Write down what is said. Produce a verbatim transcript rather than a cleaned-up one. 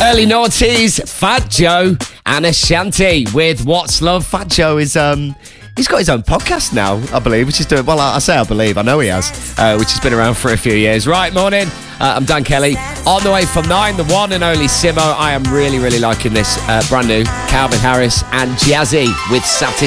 Early noughties, Fat Joe and Ashanti with What's Love. Fat Joe is, um, he's got his own podcast now, I believe, which is doing, well, I, I say I believe, I know he has, uh, which has been around for a few years. Right, morning, uh, I'm Dan Kelly. On the way from nine, the one and only Simo. I am really, really liking this uh, brand new Calvin Harris and Jazzy with Satisfaction.